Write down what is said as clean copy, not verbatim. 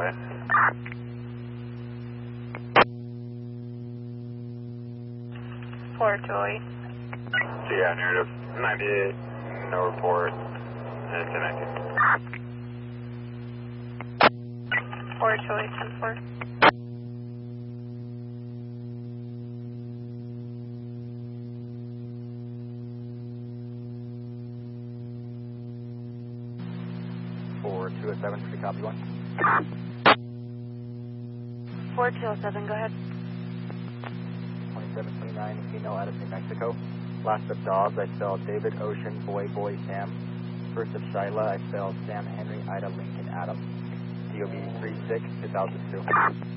ahead. Four Joy. So yeah, narrative 98, no report, and 1019. Four Joy, 10-4. For 207, free copy 1. 4207, go ahead. 2729, female out of New Mexico. Last of Dobbs, I spelled David Ocean, Boy, Sam. First of Shyla, I spelled Sam Henry, Ida Lincoln, Adam. DOB 36, 2002.